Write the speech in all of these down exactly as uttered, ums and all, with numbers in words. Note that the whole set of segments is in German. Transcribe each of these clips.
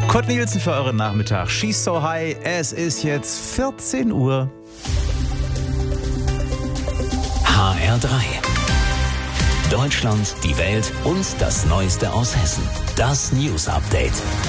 Kurt Nielsen für euren Nachmittag. She's so high. Es ist jetzt vierzehn Uhr. H R drei. Deutschland, die Welt und das Neueste aus Hessen. Das News Update.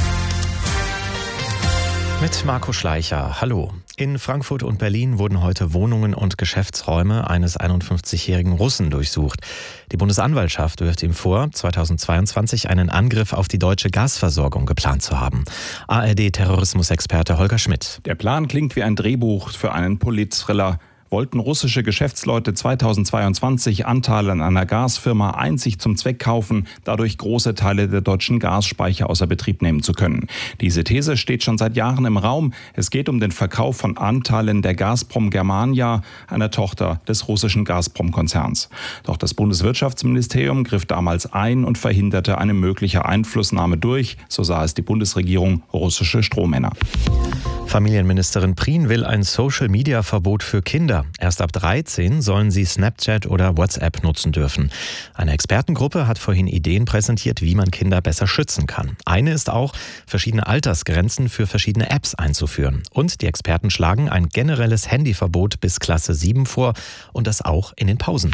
Mit Marco Schleicher. Hallo. In Frankfurt und Berlin wurden heute Wohnungen und Geschäftsräume eines einundfünfzigjährigen Russen durchsucht. Die Bundesanwaltschaft wirft ihm vor, zweitausendzweiundzwanzig einen Angriff auf die deutsche Gasversorgung geplant zu haben. A R D-Terrorismusexperte Holger Schmidt. Der Plan klingt wie ein Drehbuch für einen Polit-Thriller. Wollten russische Geschäftsleute zweitausendzweiundzwanzig Anteile an einer Gasfirma einzig zum Zweck kaufen, dadurch große Teile der deutschen Gasspeicher außer Betrieb nehmen zu können. Diese These steht schon seit Jahren im Raum. Es geht um den Verkauf von Anteilen der Gazprom Germania, einer Tochter des russischen Gazprom-Konzerns. Doch das Bundeswirtschaftsministerium griff damals ein und verhinderte eine mögliche Einflussnahme durch, so sah es die Bundesregierung, russische Strohmänner. Familienministerin Prien will ein Social-Media-Verbot für Kinder. Erst ab dreizehn sollen sie Snapchat oder WhatsApp nutzen dürfen. Eine Expertengruppe hat vorhin Ideen präsentiert, wie man Kinder besser schützen kann. Eine ist auch, verschiedene Altersgrenzen für verschiedene Apps einzuführen. Und die Experten schlagen ein generelles Handyverbot bis Klasse sieben vor und das auch in den Pausen.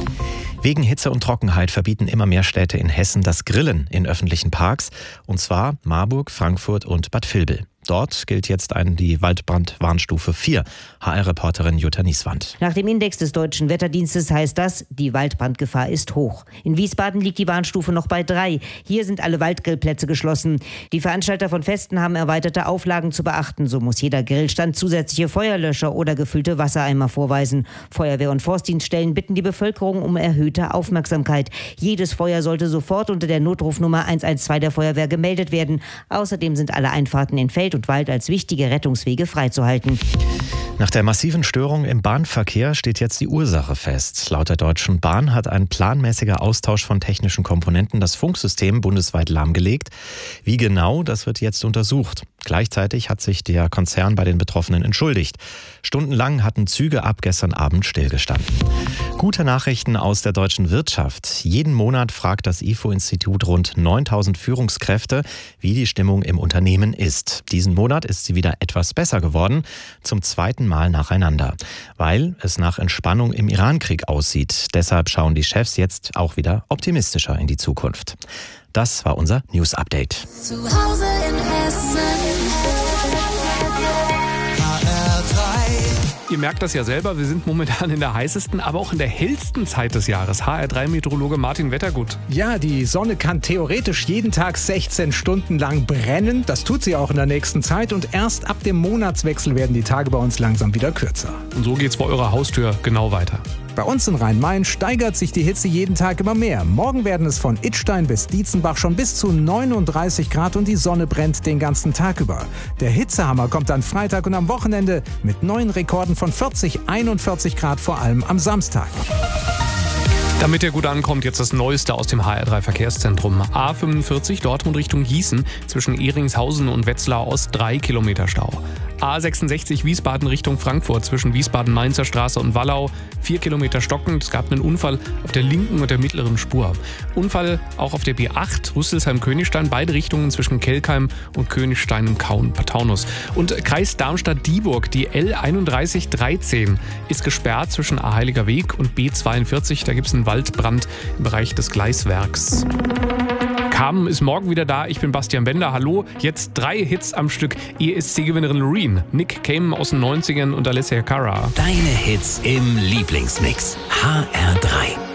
Wegen Hitze und Trockenheit verbieten immer mehr Städte in Hessen das Grillen in öffentlichen Parks, und zwar Marburg, Frankfurt und Bad Vilbel. Dort gilt jetzt ein, die Waldbrandwarnstufe vier. H R-Reporterin Jutta Nieswand. Nach dem Index des Deutschen Wetterdienstes heißt das, die Waldbrandgefahr ist hoch. In Wiesbaden liegt die Warnstufe noch bei drei. Hier sind alle Waldgrillplätze geschlossen. Die Veranstalter von Festen haben erweiterte Auflagen zu beachten. So muss jeder Grillstand zusätzliche Feuerlöscher oder gefüllte Wassereimer vorweisen. Feuerwehr- und Forstdienststellen bitten die Bevölkerung um erhöhte Aufmerksamkeit. Jedes Feuer sollte sofort unter der Notrufnummer eins eins zwei der Feuerwehr gemeldet werden. Außerdem sind alle Einfahrten in Feld und Wald als wichtige Rettungswege freizuhalten. Nach der massiven Störung im Bahnverkehr steht jetzt die Ursache fest. Laut der Deutschen Bahn hat ein planmäßiger Austausch von technischen Komponenten das Funksystem bundesweit lahmgelegt. Wie genau, das wird jetzt untersucht. Gleichzeitig hat sich der Konzern bei den Betroffenen entschuldigt. Stundenlang hatten Züge ab gestern Abend stillgestanden. Gute Nachrichten aus der deutschen Wirtschaft. Jeden Monat fragt das I F O-Institut rund neuntausend Führungskräfte, wie die Stimmung im Unternehmen ist. Diesen Monat ist sie wieder etwas besser geworden, zum zweiten Mal nacheinander, weil es nach Entspannung im Iran-Krieg aussieht. Deshalb schauen die Chefs jetzt auch wieder optimistischer in die Zukunft. Das war unser News-Update. Zu Hause in Hessen. H R drei. Ihr merkt das ja selber, wir sind momentan in der heißesten, aber auch in der hellsten Zeit des Jahres. H R drei-Meteorologe Martin Wettergut. Ja, die Sonne kann theoretisch jeden Tag sechzehn Stunden lang brennen. Das tut sie auch in der nächsten Zeit. Und erst ab dem Monatswechsel werden die Tage bei uns langsam wieder kürzer. Und so geht's vor eurer Haustür genau weiter. Bei uns in Rhein-Main steigert sich die Hitze jeden Tag immer mehr. Morgen werden es von Idstein bis Dietzenbach schon bis zu neununddreißig Grad und die Sonne brennt den ganzen Tag über. Der Hitzehammer kommt am Freitag und am Wochenende mit neuen Rekorden von vierzig, einundvierzig Grad, vor allem am Samstag. Damit ihr gut ankommt, jetzt das Neueste aus dem H R drei Verkehrszentrum. A fünfundvierzig Dortmund Richtung Gießen, zwischen Ehringshausen und Wetzlar Ost drei Kilometer Stau. A sechsundsechzig Wiesbaden Richtung Frankfurt, zwischen Wiesbaden-Mainzer Straße und Wallau vier Kilometer stockend. Es gab einen Unfall auf der linken und der mittleren Spur. Unfall auch auf der B acht Rüsselsheim-Königstein, beide Richtungen zwischen Kelkheim und Königstein im Taunus. Und Kreis Darmstadt-Dieburg, die L einunddreißig dreizehn ist gesperrt zwischen A Heiliger Weg und B zweiundvierzig. Da gibt es einen Waldbrand im Bereich des Gleiswerks. Carmen ist morgen wieder da. Ich bin Bastian Bender. Hallo. Jetzt drei Hits am Stück. E S C-Gewinnerin Loreen, Nick Cayman aus den neunzigern und Alessia Cara. Deine Hits im Lieblingsmix. H R drei.